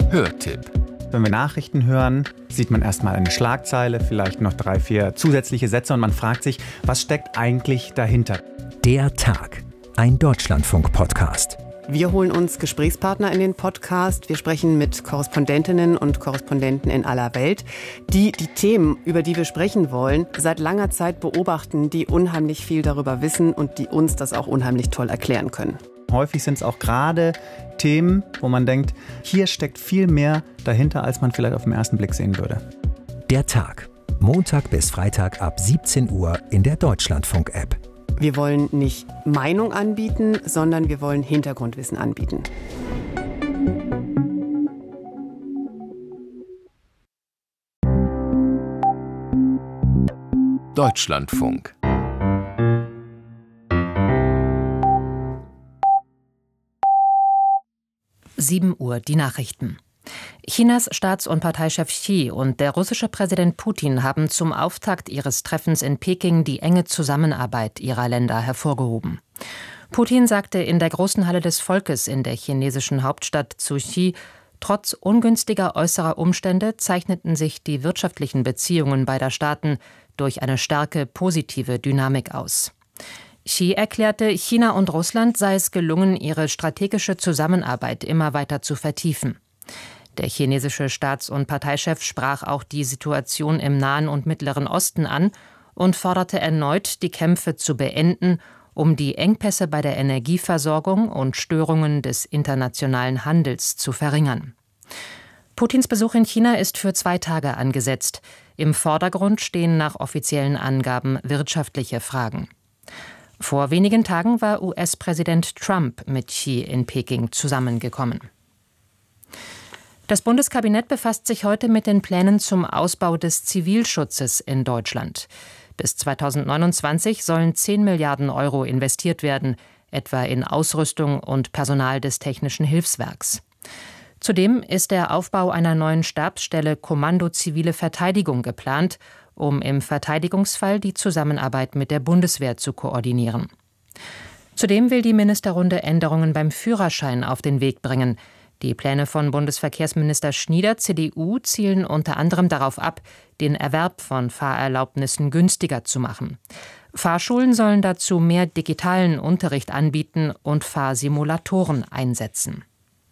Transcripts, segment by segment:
Hörtipp. Wenn wir Nachrichten hören, sieht man erstmal eine Schlagzeile, vielleicht noch 3, 4 zusätzliche Sätze und man fragt sich, was steckt eigentlich dahinter? Der Tag, ein Deutschlandfunk-Podcast. Wir holen uns Gesprächspartner in den Podcast. Wir sprechen mit Korrespondentinnen und Korrespondenten in aller Welt, die die Themen, über die wir sprechen wollen, seit langer Zeit beobachten, die unheimlich viel darüber wissen und die uns das auch unheimlich toll erklären können. Häufig sind es auch gerade Themen, wo man denkt, hier steckt viel mehr dahinter, als man vielleicht auf den ersten Blick sehen würde. Der Tag, Montag bis Freitag ab 17 Uhr in der Deutschlandfunk-App. Wir wollen nicht Meinung anbieten, sondern wir wollen Hintergrundwissen anbieten. Deutschlandfunk. Uhr, die Nachrichten. Chinas Staats- und Parteichef Xi und der russische Präsident Putin haben zum Auftakt ihres Treffens in Peking die enge Zusammenarbeit ihrer Länder hervorgehoben. Putin sagte in der großen Halle des Volkes in der chinesischen Hauptstadt zu Xi, trotz ungünstiger äußerer Umstände zeichneten sich die wirtschaftlichen Beziehungen beider Staaten durch eine starke positive Dynamik aus. Xi erklärte, China und Russland sei es gelungen, ihre strategische Zusammenarbeit immer weiter zu vertiefen. Der chinesische Staats- und Parteichef sprach auch die Situation im Nahen und Mittleren Osten an und forderte erneut, die Kämpfe zu beenden, um die Engpässe bei der Energieversorgung und Störungen des internationalen Handels zu verringern. Putins Besuch in China ist für 2 Tage angesetzt. Im Vordergrund stehen nach offiziellen Angaben wirtschaftliche Fragen. Vor wenigen Tagen war US-Präsident Trump mit Xi in Peking zusammengekommen. Das Bundeskabinett befasst sich heute mit den Plänen zum Ausbau des Zivilschutzes in Deutschland. Bis 2029 sollen 10 Milliarden Euro investiert werden, etwa in Ausrüstung und Personal des Technischen Hilfswerks. Zudem ist der Aufbau einer neuen Stabsstelle Kommando Zivile Verteidigung geplant, um im Verteidigungsfall die Zusammenarbeit mit der Bundeswehr zu koordinieren. Zudem will die Ministerrunde Änderungen beim Führerschein auf den Weg bringen. Die Pläne von Bundesverkehrsminister Schnieder, CDU, zielen unter anderem darauf ab, den Erwerb von Fahrerlaubnissen günstiger zu machen. Fahrschulen sollen dazu mehr digitalen Unterricht anbieten und Fahrsimulatoren einsetzen.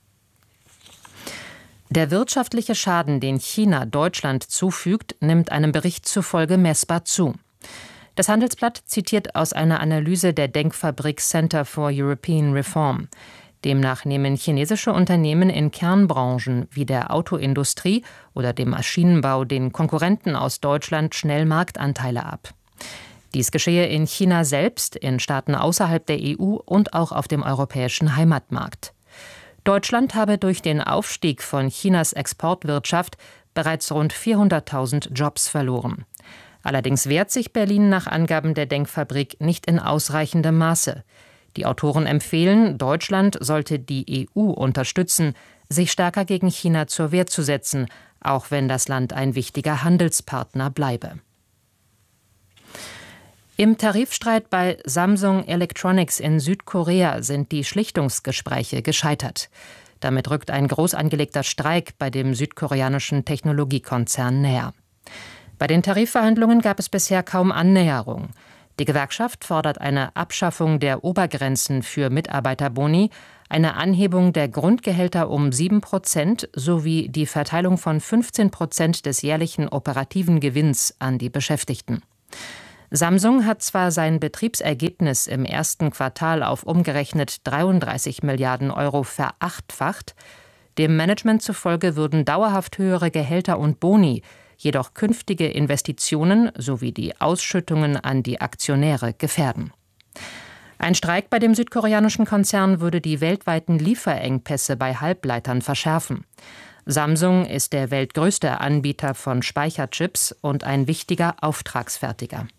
Der wirtschaftliche Schaden, den China Deutschland zufügt, nimmt einem Bericht zufolge messbar zu. Das Handelsblatt zitiert aus einer Analyse der Denkfabrik Center for European Reform. Demnach nehmen chinesische Unternehmen in Kernbranchen wie der Autoindustrie oder dem Maschinenbau den Konkurrenten aus Deutschland schnell Marktanteile ab. Dies geschehe in China selbst, in Staaten außerhalb der EU und auch auf dem europäischen Heimatmarkt. Deutschland habe durch den Aufstieg von Chinas Exportwirtschaft bereits rund 400.000 Jobs verloren. Allerdings wehrt sich Berlin nach Angaben der Denkfabrik nicht in ausreichendem Maße. Die Autoren empfehlen, Deutschland sollte die EU unterstützen, sich stärker gegen China zur Wehr zu setzen, auch wenn das Land ein wichtiger Handelspartner bleibe. Im Tarifstreit bei Samsung Electronics in Südkorea sind die Schlichtungsgespräche gescheitert. Damit rückt ein groß angelegter Streik bei dem südkoreanischen Technologiekonzern näher. Bei den Tarifverhandlungen gab es bisher kaum Annäherung. Die Gewerkschaft fordert eine Abschaffung der Obergrenzen für Mitarbeiterboni, eine Anhebung der Grundgehälter um 7% sowie die Verteilung von 15% des jährlichen operativen Gewinns an die Beschäftigten. Samsung hat zwar sein Betriebsergebnis im ersten Quartal auf umgerechnet 33 Milliarden Euro verachtfacht, dem Management zufolge würden dauerhaft höhere Gehälter und Boni jedoch künftige Investitionen sowie die Ausschüttungen an die Aktionäre gefährden. Ein Streik bei dem südkoreanischen Konzern würde die weltweiten Lieferengpässe bei Halbleitern verschärfen. Samsung ist der weltgrößte Anbieter von Speicherchips und ein wichtiger Auftragsfertiger.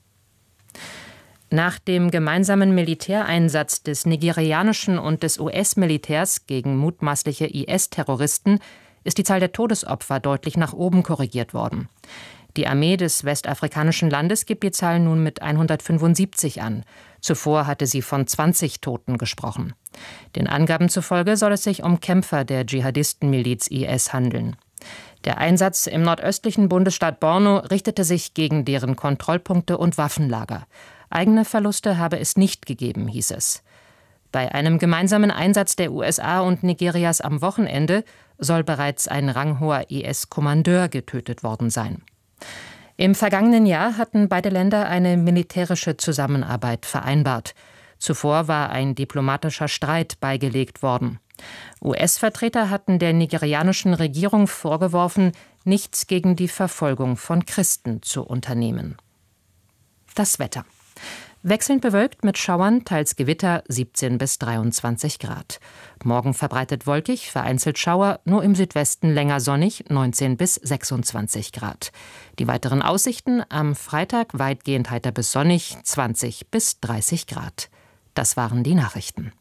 Nach dem gemeinsamen Militäreinsatz des nigerianischen und des US-Militärs gegen mutmaßliche IS-Terroristen ist die Zahl der Todesopfer deutlich nach oben korrigiert worden. Die Armee des westafrikanischen Landes gibt die Zahl nun mit 175 an. Zuvor hatte sie von 20 Toten gesprochen. Den Angaben zufolge soll es sich um Kämpfer der Dschihadistenmiliz IS handeln. Der Einsatz im nordöstlichen Bundesstaat Borno richtete sich gegen deren Kontrollpunkte und Waffenlager. Eigene Verluste habe es nicht gegeben, hieß es. Bei einem gemeinsamen Einsatz der USA und Nigerias am Wochenende soll bereits ein ranghoher IS-Kommandeur getötet worden sein. Im vergangenen Jahr hatten beide Länder eine militärische Zusammenarbeit vereinbart. Zuvor war ein diplomatischer Streit beigelegt worden. US-Vertreter hatten der nigerianischen Regierung vorgeworfen, nichts gegen die Verfolgung von Christen zu unternehmen. Das Wetter. Wechselnd bewölkt mit Schauern, teils Gewitter, 17 bis 23 Grad. Morgen verbreitet wolkig, vereinzelt Schauer, nur im Südwesten länger sonnig, 19 bis 26 Grad. Die weiteren Aussichten: am Freitag weitgehend heiter bis sonnig, 20 bis 30 Grad. Das waren die Nachrichten.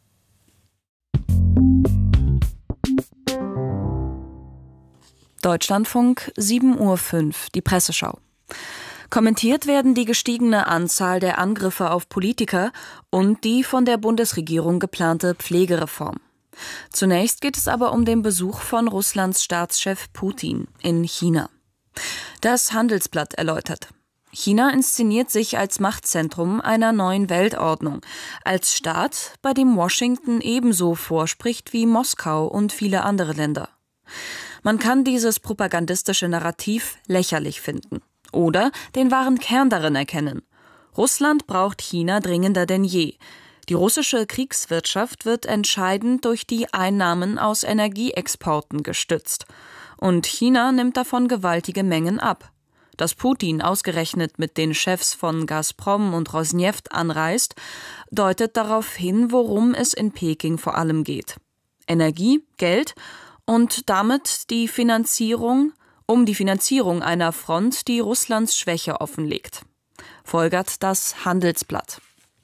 Deutschlandfunk, 7:05 Uhr, die Presseschau. Kommentiert werden die gestiegene Anzahl der Angriffe auf Politiker und die von der Bundesregierung geplante Pflegereform. Zunächst geht es aber um den Besuch von Russlands Staatschef Putin in China. Das Handelsblatt erläutert: China inszeniert sich als Machtzentrum einer neuen Weltordnung, als Staat, bei dem Washington ebenso vorspricht wie Moskau und viele andere Länder. Man kann dieses propagandistische Narrativ lächerlich finden oder den wahren Kern darin erkennen. Russland braucht China dringender denn je. Die russische Kriegswirtschaft wird entscheidend durch die Einnahmen aus Energieexporten gestützt. Und China nimmt davon gewaltige Mengen ab. Dass Putin ausgerechnet mit den Chefs von Gazprom und Rosneft anreist, deutet darauf hin, worum es in Peking vor allem geht. Energie, Geld und damit die Finanzierung einer Front, die Russlands Schwäche offenlegt. Folgert das Handelsblatt.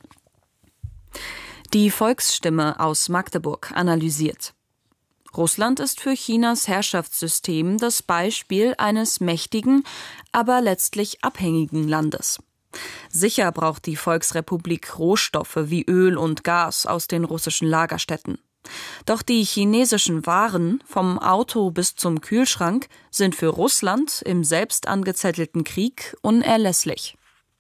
Die Volksstimme aus Magdeburg analysiert: Russland ist für Chinas Herrschaftssystem das Beispiel eines mächtigen, aber letztlich abhängigen Landes. Sicher braucht die Volksrepublik Rohstoffe wie Öl und Gas aus den russischen Lagerstätten. Doch die chinesischen Waren, vom Auto bis zum Kühlschrank, sind für Russland im selbst angezettelten Krieg unerlässlich.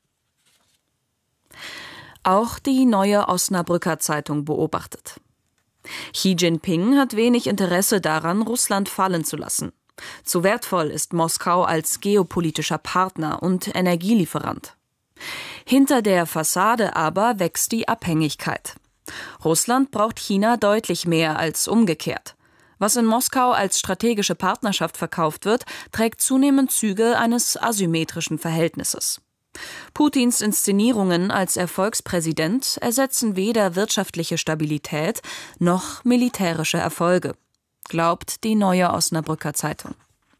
Auch die Neue Osnabrücker Zeitung beobachtet: Xi Jinping hat wenig Interesse daran, Russland fallen zu lassen. Zu wertvoll ist Moskau als geopolitischer Partner und Energielieferant. Hinter der Fassade aber wächst die Abhängigkeit. Russland braucht China deutlich mehr als umgekehrt. Was in Moskau als strategische Partnerschaft verkauft wird, trägt zunehmend Züge eines asymmetrischen Verhältnisses. Putins Inszenierungen als Erfolgspräsident ersetzen weder wirtschaftliche Stabilität noch militärische Erfolge, glaubt die Neue Osnabrücker Zeitung.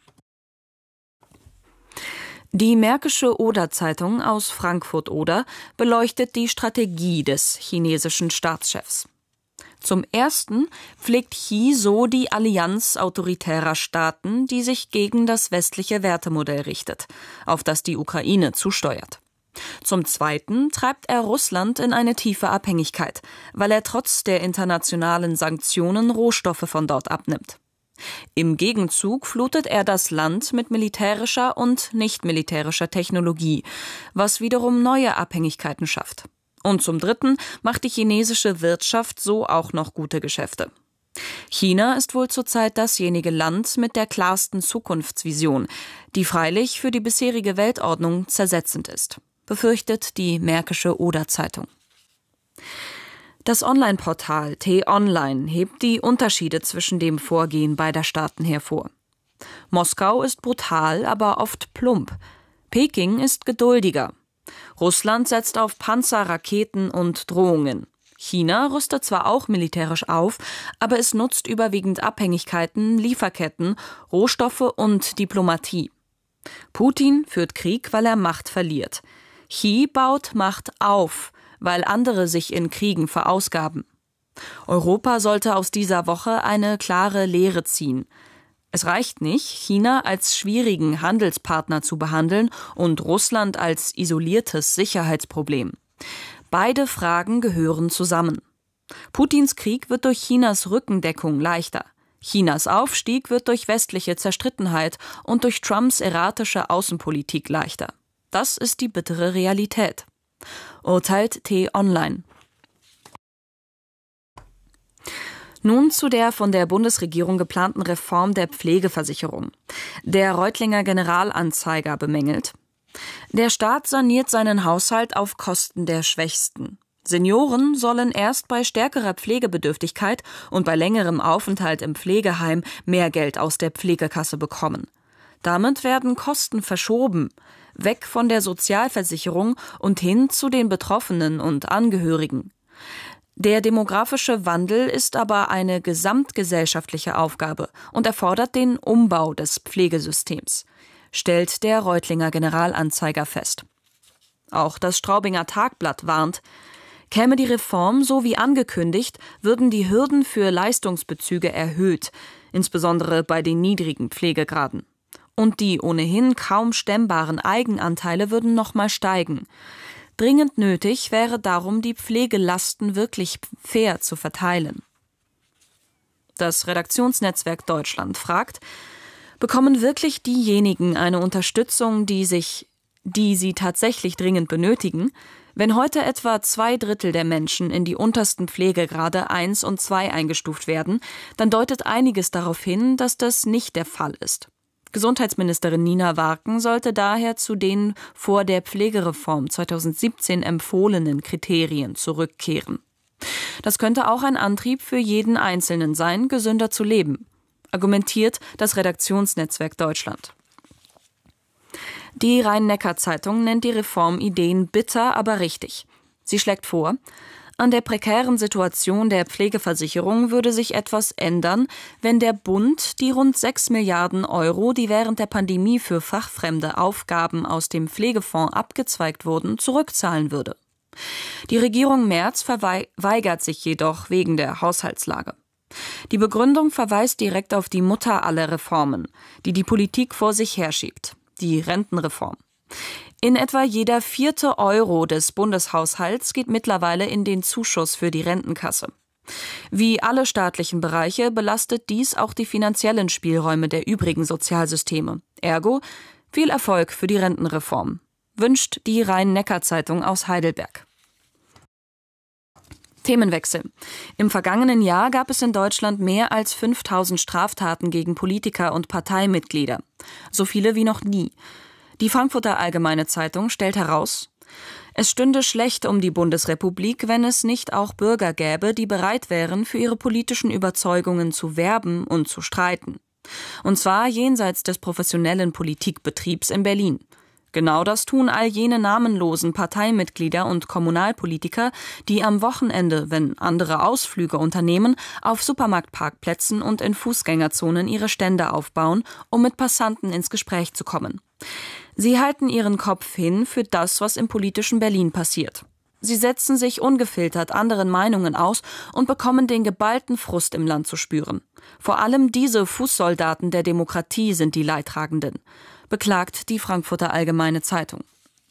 Die Märkische Oder-Zeitung aus Frankfurt-Oder beleuchtet die Strategie des chinesischen Staatschefs. Zum Ersten pflegt Xi so die Allianz autoritärer Staaten, die sich gegen das westliche Wertemodell richtet, auf das die Ukraine zusteuert. Zum Zweiten treibt er Russland in eine tiefe Abhängigkeit, weil er trotz der internationalen Sanktionen Rohstoffe von dort abnimmt. Im Gegenzug flutet er das Land mit militärischer und nicht-militärischer Technologie, was wiederum neue Abhängigkeiten schafft. Und zum Dritten macht die chinesische Wirtschaft so auch noch gute Geschäfte. China ist wohl zurzeit dasjenige Land mit der klarsten Zukunftsvision, die freilich für die bisherige Weltordnung zersetzend ist, befürchtet die Märkische Oder-Zeitung. Das Online-Portal T-Online hebt die Unterschiede zwischen dem Vorgehen beider Staaten hervor. Moskau ist brutal, aber oft plump. Peking ist geduldiger. Russland setzt auf Panzer, Raketen und Drohungen. China rüstet zwar auch militärisch auf, aber es nutzt überwiegend Abhängigkeiten, Lieferketten, Rohstoffe und Diplomatie. Putin führt Krieg, weil er Macht verliert. Xi baut Macht auf, weil andere sich in Kriegen verausgaben. Europa sollte aus dieser Woche eine klare Lehre ziehen. Es reicht nicht, China als schwierigen Handelspartner zu behandeln und Russland als isoliertes Sicherheitsproblem. Beide Fragen gehören zusammen. Putins Krieg wird durch Chinas Rückendeckung leichter. Chinas Aufstieg wird durch westliche Zerstrittenheit und durch Trumps erratische Außenpolitik leichter. Das ist die bittere Realität, urteilt T-Online. Nun zu der von der Bundesregierung geplanten Reform der Pflegeversicherung. Der Reutlinger Generalanzeiger bemängelt: Der Staat saniert seinen Haushalt auf Kosten der Schwächsten. Senioren sollen erst bei stärkerer Pflegebedürftigkeit und bei längerem Aufenthalt im Pflegeheim mehr Geld aus der Pflegekasse bekommen. Damit werden Kosten verschoben, weg von der Sozialversicherung und hin zu den Betroffenen und Angehörigen. Der demografische Wandel ist aber eine gesamtgesellschaftliche Aufgabe und erfordert den Umbau des Pflegesystems, stellt der Reutlinger Generalanzeiger fest. Auch das Straubinger Tagblatt warnt: Käme die Reform so wie angekündigt, würden die Hürden für Leistungsbezüge erhöht, insbesondere bei den niedrigen Pflegegraden. Und die ohnehin kaum stemmbaren Eigenanteile würden nochmal steigen. Dringend nötig wäre darum, die Pflegelasten wirklich fair zu verteilen. Das Redaktionsnetzwerk Deutschland fragt: Bekommen wirklich diejenigen eine Unterstützung, die sie tatsächlich dringend benötigen? Wenn heute etwa 2/3 der Menschen in die untersten Pflegegrade 1 und 2 eingestuft werden, dann deutet einiges darauf hin, dass das nicht der Fall ist. Gesundheitsministerin Nina Warken sollte daher zu den vor der Pflegereform 2017 empfohlenen Kriterien zurückkehren. Das könnte auch ein Antrieb für jeden Einzelnen sein, gesünder zu leben, argumentiert das Redaktionsnetzwerk Deutschland. Die Rhein-Neckar-Zeitung nennt die Reformideen bitter, aber richtig. Sie schlägt vor: An der prekären Situation der Pflegeversicherung würde sich etwas ändern, wenn der Bund die rund 6 Milliarden Euro, die während der Pandemie für fachfremde Aufgaben aus dem Pflegefonds abgezweigt wurden, zurückzahlen würde. Die Regierung Merz verweigert sich jedoch wegen der Haushaltslage. Die Begründung verweist direkt auf die Mutter aller Reformen, die die Politik vor sich herschiebt: die Rentenreform. In etwa jeder 4. Euro des Bundeshaushalts geht mittlerweile in den Zuschuss für die Rentenkasse. Wie alle staatlichen Bereiche belastet dies auch die finanziellen Spielräume der übrigen Sozialsysteme. Ergo, viel Erfolg für die Rentenreform, wünscht die Rhein-Neckar-Zeitung aus Heidelberg. Themenwechsel. Im vergangenen Jahr gab es in Deutschland mehr als 5000 Straftaten gegen Politiker und Parteimitglieder. So viele wie noch nie. Die Frankfurter Allgemeine Zeitung stellt heraus: Es stünde schlecht um die Bundesrepublik, wenn es nicht auch Bürger gäbe, die bereit wären, für ihre politischen Überzeugungen zu werben und zu streiten. Und zwar jenseits des professionellen Politikbetriebs in Berlin. Genau das tun all jene namenlosen Parteimitglieder und Kommunalpolitiker, die am Wochenende, wenn andere Ausflüge unternehmen, auf Supermarktparkplätzen und in Fußgängerzonen ihre Stände aufbauen, um mit Passanten ins Gespräch zu kommen. Sie halten ihren Kopf hin für das, was im politischen Berlin passiert. Sie setzen sich ungefiltert anderen Meinungen aus und bekommen den geballten Frust im Land zu spüren. Vor allem diese Fußsoldaten der Demokratie sind die Leidtragenden, beklagt die Frankfurter Allgemeine Zeitung.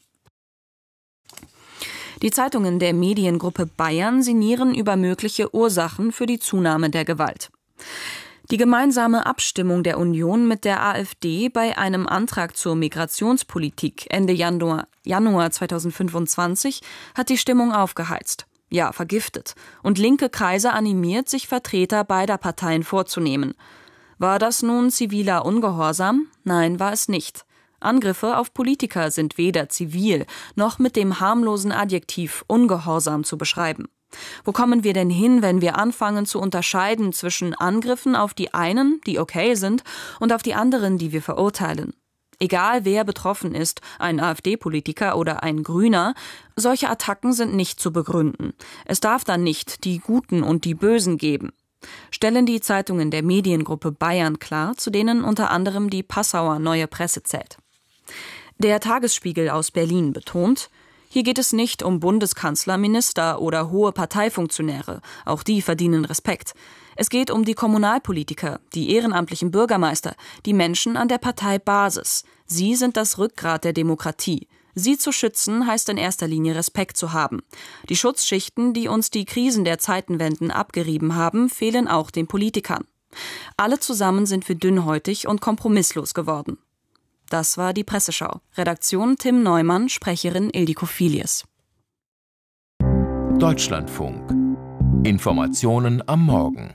Die Zeitungen der Mediengruppe Bayern sinnieren über mögliche Ursachen für die Zunahme der Gewalt. Die gemeinsame Abstimmung der Union mit der AfD bei einem Antrag zur Migrationspolitik Ende Januar 2025 hat die Stimmung aufgeheizt, ja vergiftet, und linke Kreise animiert, sich Vertreter beider Parteien vorzunehmen. War das nun ziviler Ungehorsam? Nein, war es nicht. Angriffe auf Politiker sind weder zivil noch mit dem harmlosen Adjektiv Ungehorsam zu beschreiben. Wo kommen wir denn hin, wenn wir anfangen zu unterscheiden zwischen Angriffen auf die einen, die okay sind, und auf die anderen, die wir verurteilen? Egal wer betroffen ist, ein AfD-Politiker oder ein Grüner, solche Attacken sind nicht zu begründen. Es darf dann nicht die Guten und die Bösen geben, stellen die Zeitungen der Mediengruppe Bayern klar, zu denen unter anderem die Passauer Neue Presse zählt. Der Tagesspiegel aus Berlin betont: Hier geht es nicht um Bundeskanzler, Minister oder hohe Parteifunktionäre, auch die verdienen Respekt. Es geht um die Kommunalpolitiker, die ehrenamtlichen Bürgermeister, die Menschen an der Parteibasis. Sie sind das Rückgrat der Demokratie. Sie zu schützen, heißt in erster Linie Respekt zu haben. Die Schutzschichten, die uns die Krisen der Zeitenwenden abgerieben haben, fehlen auch den Politikern. Alle zusammen sind wir dünnhäutig und kompromisslos geworden. Das war die Presseschau. Redaktion Tim Neumann, Sprecherin Ildiko Filius. Deutschlandfunk. Informationen am Morgen.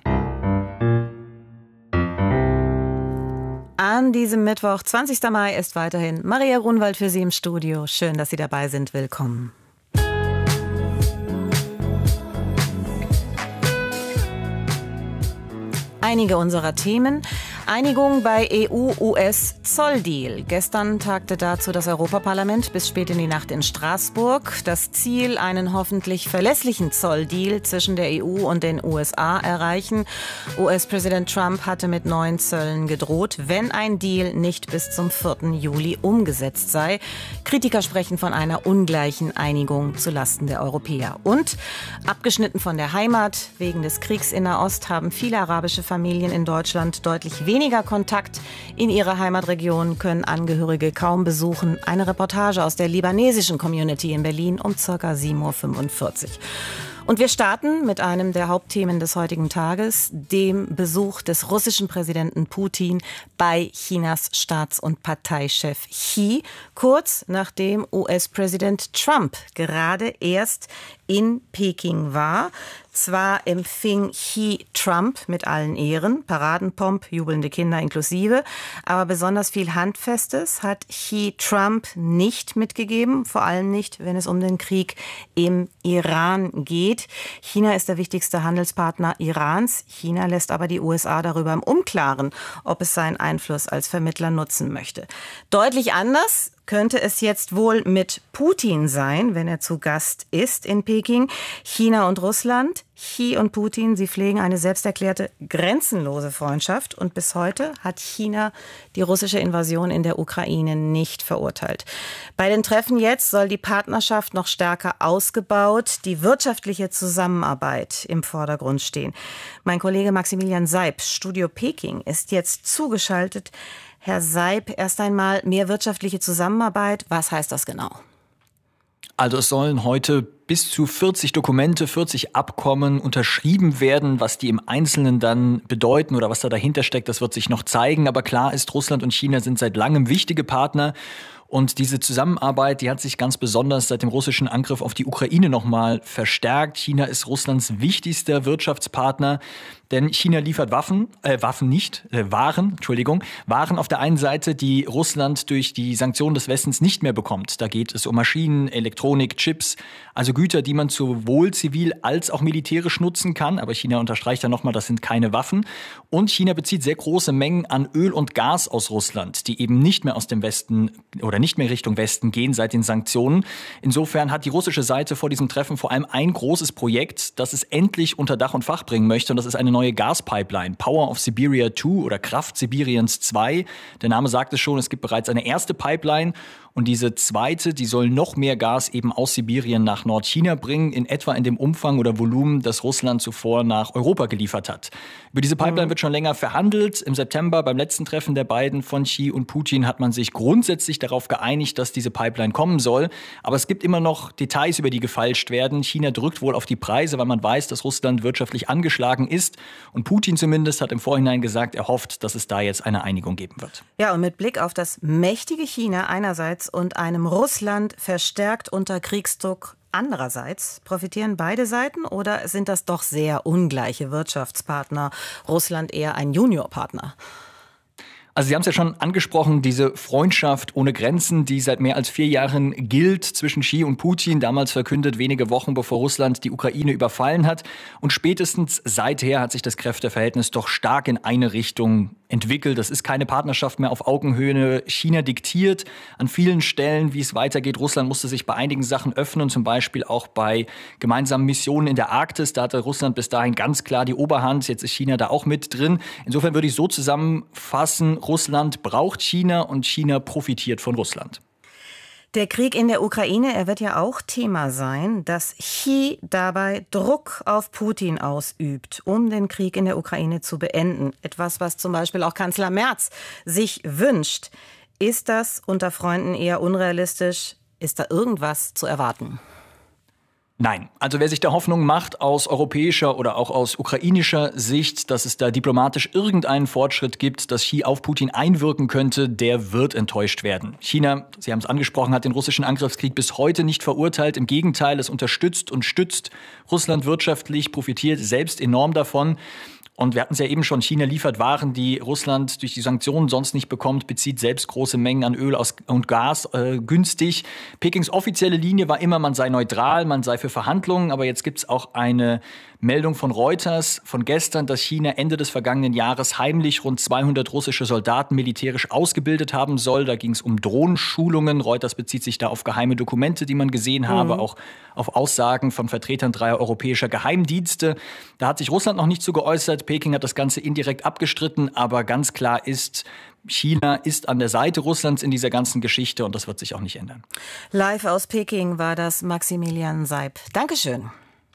An diesem Mittwoch, 20. Mai, ist weiterhin Maria Grunwald für Sie im Studio. Schön, dass Sie dabei sind. Willkommen. Einige unserer Themen. Einigung bei EU-US-Zolldeal. Gestern tagte dazu das Europaparlament bis spät in die Nacht in Straßburg. Das Ziel, einen hoffentlich verlässlichen Zolldeal zwischen der EU und den USA erreichen. US-Präsident Trump hatte mit neuen Zöllen gedroht, wenn ein Deal nicht bis zum 4. Juli umgesetzt sei. Kritiker sprechen von einer ungleichen Einigung zulasten der Europäer. Und abgeschnitten von der Heimat, wegen des Kriegs in Nahost haben viele arabische Familien in Deutschland deutlich weniger Kontakt in ihre Heimatregion, können Angehörige kaum besuchen. Eine Reportage aus der libanesischen Community in Berlin um ca. 7.45 Uhr. Und wir starten mit einem der Hauptthemen des heutigen Tages, dem Besuch des russischen Präsidenten Putin bei Chinas Staats- und Parteichef Xi, kurz nachdem US-Präsident Trump gerade erst in Peking war. Zwar empfing Xi Trump mit allen Ehren, Paradenpomp, jubelnde Kinder inklusive, aber besonders viel Handfestes hat Xi Trump nicht mitgegeben, vor allem nicht, wenn es um den Krieg im Iran geht. China ist der wichtigste Handelspartner Irans. China lässt aber die USA darüber im Unklaren, ob es seinen Einfluss als Vermittler nutzen möchte. Deutlich anders könnte es jetzt wohl mit Putin sein, wenn er zu Gast ist in Peking. China und Russland, Xi und Putin, sie pflegen eine selbsterklärte grenzenlose Freundschaft. Und bis heute hat China die russische Invasion in der Ukraine nicht verurteilt. Bei den Treffen jetzt soll die Partnerschaft noch stärker ausgebaut, die wirtschaftliche Zusammenarbeit im Vordergrund stehen. Mein Kollege Maximilian Seib, Studio Peking, ist jetzt zugeschaltet. Herr Seib, erst einmal mehr wirtschaftliche Zusammenarbeit. Was heißt das genau? Also es sollen heute bis zu 40 Dokumente, 40 Abkommen unterschrieben werden. Was die im Einzelnen dann bedeuten oder was da dahinter steckt, das wird sich noch zeigen. Aber klar ist, Russland und China sind seit langem wichtige Partner. Und diese Zusammenarbeit, die hat sich ganz besonders seit dem russischen Angriff auf die Ukraine nochmal verstärkt. China ist Russlands wichtigster Wirtschaftspartner, denn China liefert Waren auf der einen Seite, die Russland durch die Sanktionen des Westens nicht mehr bekommt. Da geht es um Maschinen, Elektronik, Chips, also Güter, die man sowohl zivil als auch militärisch nutzen kann. Aber China unterstreicht ja nochmal, das sind keine Waffen. Und China bezieht sehr große Mengen an Öl und Gas aus Russland, die eben nicht mehr aus dem Westen oder nicht mehr Richtung Westen gehen seit den Sanktionen. Insofern hat die russische Seite vor diesem Treffen vor allem ein großes Projekt, das es endlich unter Dach und Fach bringen möchte. Und das ist eine neue Gaspipeline, Power of Siberia 2 oder Kraft Sibiriens 2. Der Name sagt es schon, es gibt bereits eine erste Pipeline. Und diese zweite, die soll noch mehr Gas eben aus Sibirien nach Nordchina bringen, in etwa in dem Umfang oder Volumen, das Russland zuvor nach Europa geliefert hat. Über diese Pipeline wird schon länger verhandelt. Im September beim letzten Treffen der beiden von Xi und Putin hat man sich grundsätzlich darauf geeinigt, dass diese Pipeline kommen soll. Aber es gibt immer noch Details, über die gefeilscht werden. China drückt wohl auf die Preise, weil man weiß, dass Russland wirtschaftlich angeschlagen ist. Und Putin zumindest hat im Vorhinein gesagt, er hofft, dass es da jetzt eine Einigung geben wird. Ja, und mit Blick auf das mächtige China einerseits und einem Russland verstärkt unter Kriegsdruck andererseits, profitieren beide Seiten oder sind das doch sehr ungleiche Wirtschaftspartner? Russland eher ein Juniorpartner? Also Sie haben es ja schon angesprochen, diese Freundschaft ohne Grenzen, die seit mehr als 4 Jahren gilt zwischen Xi und Putin, damals verkündet, wenige Wochen bevor Russland die Ukraine überfallen hat. Und spätestens seither hat sich das Kräfteverhältnis doch stark in eine Richtung entwickelt. Das ist keine Partnerschaft mehr auf Augenhöhe. China diktiert an vielen Stellen, wie es weitergeht. Russland musste sich bei einigen Sachen öffnen, zum Beispiel auch bei gemeinsamen Missionen in der Arktis. Da hatte Russland bis dahin ganz klar die Oberhand. Jetzt ist China da auch mit drin. Insofern würde ich so zusammenfassen, Russland braucht China und China profitiert von Russland. Der Krieg in der Ukraine, er wird ja auch Thema sein, dass Xi dabei Druck auf Putin ausübt, um den Krieg in der Ukraine zu beenden. Etwas, was zum Beispiel auch Kanzler Merz sich wünscht. Ist das unter Freunden eher unrealistisch? Ist da irgendwas zu erwarten? Nein. Also wer sich da Hoffnung macht aus europäischer oder auch aus ukrainischer Sicht, dass es da diplomatisch irgendeinen Fortschritt gibt, dass Xi auf Putin einwirken könnte, der wird enttäuscht werden. China, Sie haben es angesprochen, hat den russischen Angriffskrieg bis heute nicht verurteilt. Im Gegenteil, es unterstützt und stützt Russland wirtschaftlich, profitiert selbst enorm davon. Und wir hatten es ja eben schon, China liefert Waren, die Russland durch die Sanktionen sonst nicht bekommt, bezieht selbst große Mengen an Öl und Gas günstig. Pekings offizielle Linie war immer, man sei neutral, man sei für Verhandlungen. Aber jetzt gibt es auch eine Meldung von Reuters von gestern, dass China Ende des vergangenen Jahres heimlich rund 200 russische Soldaten militärisch ausgebildet haben soll. Da ging es um Drohnenschulungen. Reuters bezieht sich da auf geheime Dokumente, die man gesehen habe, auch auf Aussagen von Vertretern 3 europäischer Geheimdienste. Da hat sich Russland noch nicht zu geäußert. Peking hat das Ganze indirekt abgestritten, aber ganz klar ist, China ist an der Seite Russlands in dieser ganzen Geschichte und das wird sich auch nicht ändern. Live aus Peking war das Maximilian Seib. Dankeschön.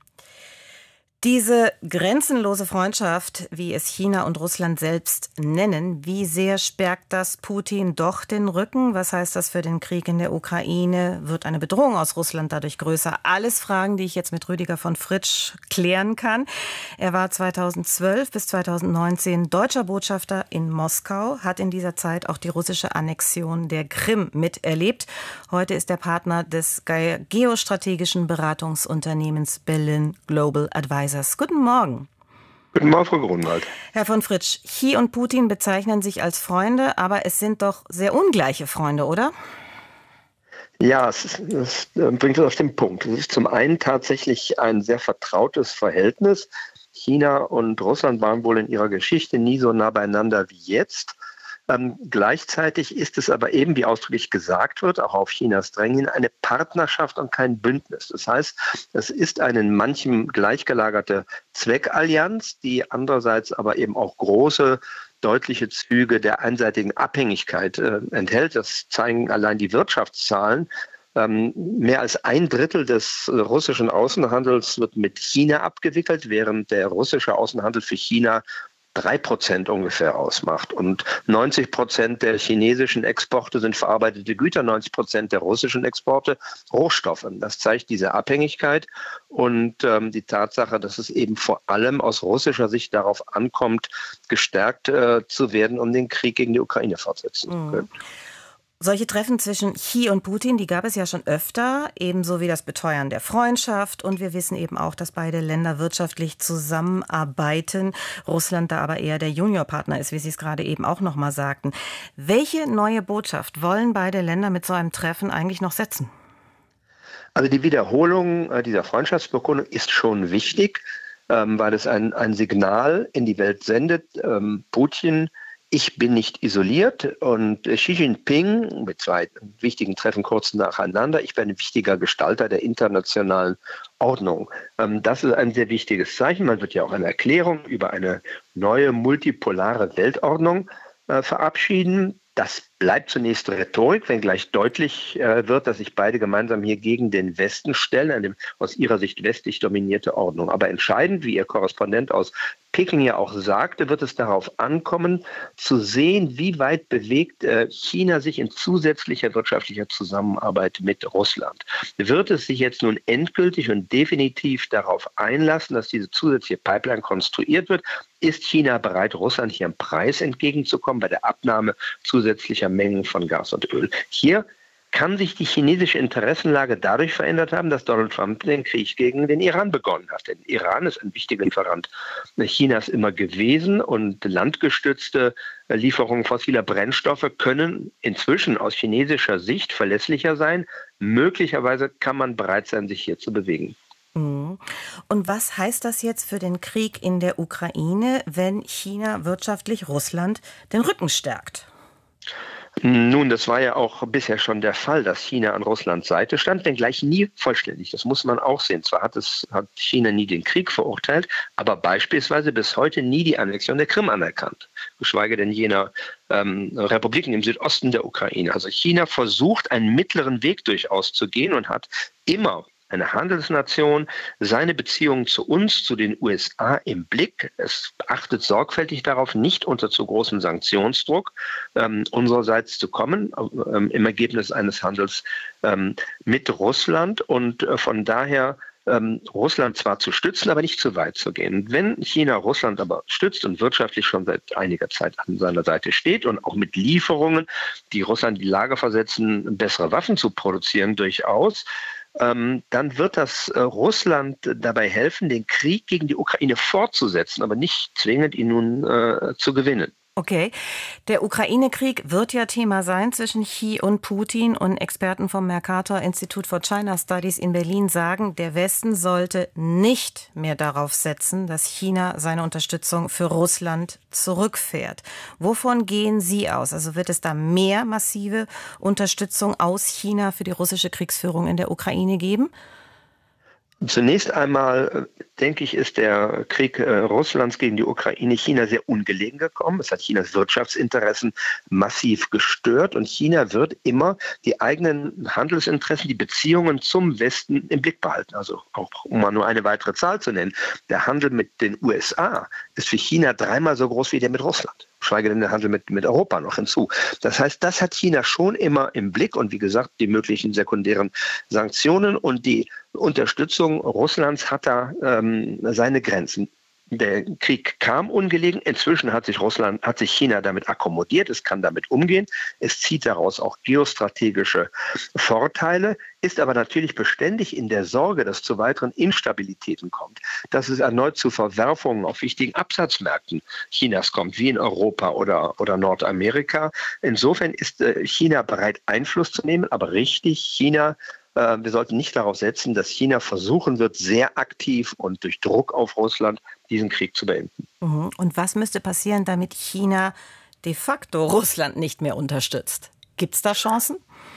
Diese grenzenlose Freundschaft, wie es China und Russland selbst nennen, wie sehr stärkt das Putin doch den Rücken? Was heißt das für den Krieg in der Ukraine? Wird eine Bedrohung aus Russland dadurch größer? Alles Fragen, die ich jetzt mit Rüdiger von Fritsch klären kann. Er war 2012 bis 2019 deutscher Botschafter in Moskau, hat in dieser Zeit auch die russische Annexion der Krim miterlebt. Heute ist er Partner des geostrategischen Beratungsunternehmens Berlin Global Advisors. Guten Morgen. Guten Morgen, Frau Grunwald. Herr von Fritsch, Xi und Putin bezeichnen sich als Freunde, aber es sind doch sehr ungleiche Freunde, oder? Ja, das bringt uns auf den Punkt. Es ist zum einen tatsächlich ein sehr vertrautes Verhältnis. China und Russland waren wohl in ihrer Geschichte nie so nah beieinander wie jetzt. Gleichzeitig ist es aber eben, wie ausdrücklich gesagt wird, auch auf Chinas Drängen, eine Partnerschaft und kein Bündnis. Das heißt, es ist eine in manchem gleichgelagerte Zweckallianz, die andererseits aber eben auch große, deutliche Züge der einseitigen Abhängigkeit enthält. Das zeigen allein die Wirtschaftszahlen. Mehr als 1/3 des russischen Außenhandels wird mit China abgewickelt, während der russische Außenhandel für China 3% ungefähr ausmacht. Und 90% der chinesischen Exporte sind verarbeitete Güter, 90% der russischen Exporte Rohstoffe. Das zeigt diese Abhängigkeit und die Tatsache, dass es eben vor allem aus russischer Sicht darauf ankommt, gestärkt zu werden, um den Krieg gegen die Ukraine fortsetzen zu können. Solche Treffen zwischen Xi und Putin, die gab es ja schon öfter, ebenso wie das Beteuern der Freundschaft. Und wir wissen eben auch, dass beide Länder wirtschaftlich zusammenarbeiten. Russland da aber eher der Juniorpartner ist, wie Sie es gerade eben auch noch mal sagten. Welche neue Botschaft wollen beide Länder mit so einem Treffen eigentlich noch setzen? Also die Wiederholung dieser Freundschaftsbekundung ist schon wichtig, weil es ein Signal in die Welt sendet. Putin: Ich bin nicht isoliert, und Xi Jinping mit 2 wichtigen Treffen kurz nacheinander: Ich bin ein wichtiger Gestalter der internationalen Ordnung. Das ist ein sehr wichtiges Zeichen. Man wird ja auch eine Erklärung über eine neue multipolare Weltordnung verabschieden. Das bleibt zunächst Rhetorik, wenngleich deutlich wird, dass sich beide gemeinsam hier gegen den Westen stellen, eine aus ihrer Sicht westlich dominierte Ordnung. Aber entscheidend, wie Ihr Korrespondent aus Peking ja auch sagte, wird es darauf ankommen, zu sehen, wie weit bewegt China sich in zusätzlicher wirtschaftlicher Zusammenarbeit mit Russland. Wird es sich jetzt nun endgültig und definitiv darauf einlassen, dass diese zusätzliche Pipeline konstruiert wird? Ist China bereit, Russland hier am Preis entgegenzukommen bei der Abnahme zusätzlicher Mengen von Gas und Öl? Hier kann sich die chinesische Interessenlage dadurch verändert haben, dass Donald Trump den Krieg gegen den Iran begonnen hat. Denn Iran ist ein wichtiger Lieferant Chinas immer gewesen, und landgestützte Lieferungen fossiler Brennstoffe können inzwischen aus chinesischer Sicht verlässlicher sein. Möglicherweise kann man bereit sein, sich hier zu bewegen. Und was heißt das jetzt für den Krieg in der Ukraine, wenn China wirtschaftlich Russland den Rücken stärkt? Nun, das war ja auch bisher schon der Fall, dass China an Russlands Seite stand, wenngleich nie vollständig. Das muss man auch sehen. Zwar hat China nie den Krieg verurteilt, aber beispielsweise bis heute nie die Annexion der Krim anerkannt, geschweige denn jener Republiken im Südosten der Ukraine. Also China versucht, einen mittleren Weg durchaus zu gehen und hat immer eine Handelsnation, seine Beziehungen zu uns, zu den USA im Blick. Es achtet sorgfältig darauf, nicht unter zu großem Sanktionsdruck unsererseits zu kommen, im Ergebnis eines Handels mit Russland und von daher Russland zwar zu stützen, aber nicht zu weit zu gehen. Wenn China Russland aber stützt und wirtschaftlich schon seit einiger Zeit an seiner Seite steht und auch mit Lieferungen, die Russland in die Lage versetzen, bessere Waffen zu produzieren, durchaus, dann wird das Russland dabei helfen, den Krieg gegen die Ukraine fortzusetzen, aber nicht zwingend ihn nun zu gewinnen. Okay, der Ukraine-Krieg wird ja Thema sein zwischen Xi und Putin und Experten vom Mercator Institute for China Studies in Berlin sagen, der Westen sollte nicht mehr darauf setzen, dass China seine Unterstützung für Russland zurückfährt. Wovon gehen Sie aus? Also wird es da mehr massive Unterstützung aus China für die russische Kriegsführung in der Ukraine geben? Zunächst einmal, denke ich, ist der Krieg Russlands gegen die Ukraine China sehr ungelegen gekommen. Es hat Chinas Wirtschaftsinteressen massiv gestört und China wird immer die eigenen Handelsinteressen, die Beziehungen zum Westen im Blick behalten. Also auch, um mal nur eine weitere Zahl zu nennen, der Handel mit den USA ist für China 3-mal so groß wie der mit Russland. Schweige denn der Handel mit Europa noch hinzu. Das heißt, das hat China schon immer im Blick und wie gesagt, die möglichen sekundären Sanktionen und die Unterstützung Russlands hat da seine Grenzen. Der Krieg kam ungelegen. Inzwischen hat sich China damit akkommodiert. Es kann damit umgehen. Es zieht daraus auch geostrategische Vorteile, ist aber natürlich beständig in der Sorge, dass zu weiteren Instabilitäten kommt, dass es erneut zu Verwerfungen auf wichtigen Absatzmärkten Chinas kommt, wie in Europa oder Nordamerika. Insofern ist China bereit, Einfluss zu nehmen, aber richtig, wir sollten nicht darauf setzen, dass China versuchen wird, sehr aktiv und durch Druck auf Russland diesen Krieg zu beenden. Und was müsste passieren, damit China de facto Russland nicht mehr unterstützt? Gibt es da Chancen?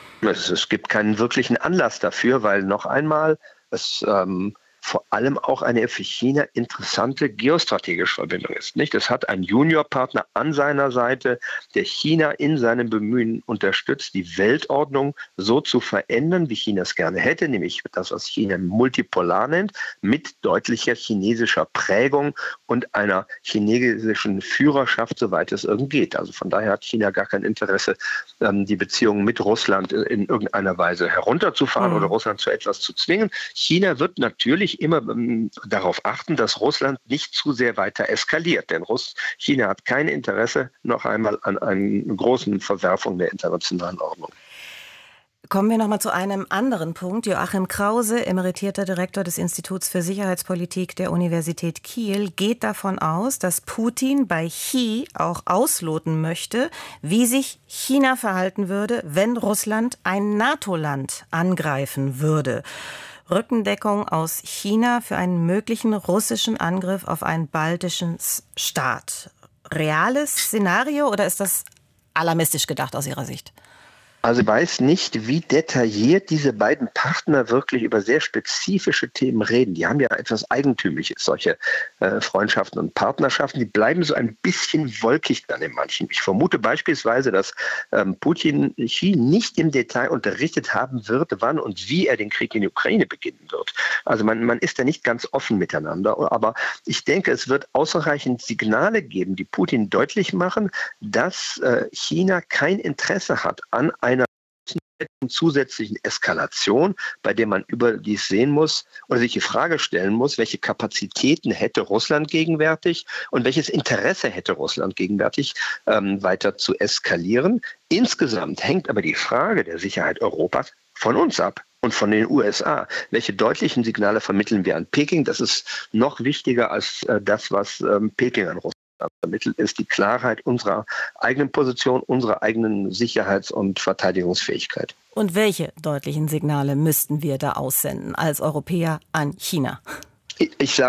Es gibt keinen wirklichen Anlass dafür, weil noch einmal es vor allem auch eine für China interessante geostrategische Verbindung ist. Nicht? Es hat einen Juniorpartner an seiner Seite, der China in seinem Bemühen unterstützt, die Weltordnung so zu verändern, wie China es gerne hätte, nämlich das, was China multipolar nennt, mit deutlicher chinesischer Prägung und einer chinesischen Führerschaft, soweit es irgend geht. Also von daher hat China gar kein Interesse, die Beziehungen mit Russland in irgendeiner Weise herunterzufahren oder Russland zu etwas zu zwingen. China wird natürlich immer darauf achten, dass Russland nicht zu sehr weiter eskaliert. Denn China hat kein Interesse noch einmal an einer großen Verwerfung der internationalen Ordnung. Kommen wir noch mal zu einem anderen Punkt. Joachim Krause, emeritierter Direktor des Instituts für Sicherheitspolitik der Universität Kiel, geht davon aus, dass Putin bei Xi auch ausloten möchte, wie sich China verhalten würde, wenn Russland ein NATO-Land angreifen würde. Rückendeckung aus China für einen möglichen russischen Angriff auf einen baltischen Staat. Reales Szenario oder ist das alarmistisch gedacht aus Ihrer Sicht? Also ich weiß nicht, wie detailliert diese beiden Partner wirklich über sehr spezifische Themen reden. Die haben ja etwas Eigentümliches, solche Freundschaften und Partnerschaften. Die bleiben so ein bisschen wolkig dann in manchen. Ich vermute beispielsweise, dass Putin Xi nicht im Detail unterrichtet haben wird, wann und wie er den Krieg in die Ukraine beginnen wird. Also man ist da nicht ganz offen miteinander. Aber ich denke, es wird ausreichend Signale geben, die Putin deutlich machen, dass China kein Interesse hat an einer zusätzlichen Eskalation, bei der man überdies sehen muss oder sich die Frage stellen muss, welche Kapazitäten hätte Russland gegenwärtig und welches Interesse hätte Russland gegenwärtig, weiter zu eskalieren. Insgesamt hängt aber die Frage der Sicherheit Europas von uns ab und von den USA. Welche deutlichen Signale vermitteln wir an Peking? Das ist noch wichtiger als das, was Peking an Russland vermittelt, ist die Klarheit unserer eigenen Position, unserer eigenen Sicherheits- und Verteidigungsfähigkeit. Und welche deutlichen Signale müssten wir da aussenden als Europäer an China? Ich sage